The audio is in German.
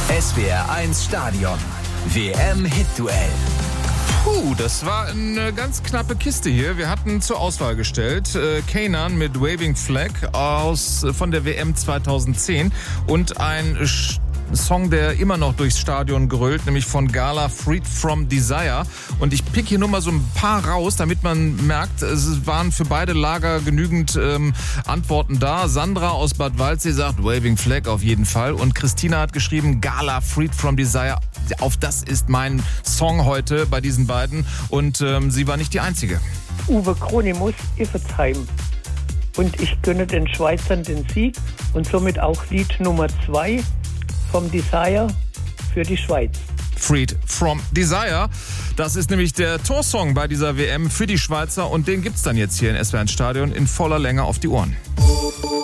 SWR1 Stadion. WM-Hit-Duell. Das war eine ganz knappe Kiste hier. Wir hatten zur Auswahl gestellt Kanan mit Waving Flag von der WM 2010 und ein Song, der immer noch durchs Stadion grölt, nämlich von Gala, Freed from Desire. Und ich pick hier nur mal so ein paar raus, damit man merkt, es waren für beide Lager genügend Antworten da. Sandra aus Bad Waldsee sagt Waving Flag auf jeden Fall. Und Christina hat geschrieben Gala, Freed from Desire. Auf das ist mein Song heute bei diesen beiden. Und sie war nicht die Einzige. Uwe Kronimus, Iffezheim. Und ich gönne den Schweizern den Sieg und somit auch Lied Nummer 2 vom Desire für die Schweiz. Freed from Desire. Das ist nämlich der Torsong bei dieser WM für die Schweizer und den gibt's dann jetzt hier in SWR1 Stadion in voller Länge auf die Ohren.